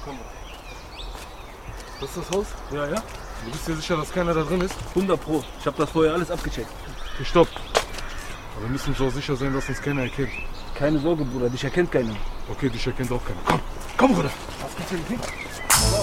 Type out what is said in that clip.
Komm. Das ist das Haus? Ja, ja. Du bist dir sicher, dass keiner da drin ist? 100 Pro. Ich habe das vorher alles abgecheckt. Okay, stopp. Aber wir müssen uns auch sicher sein, dass uns keiner erkennt. Keine Sorge, Bruder. Dich erkennt keiner. Okay, dich erkennt auch keiner. Komm, komm, Bruder. Was gibt's denn?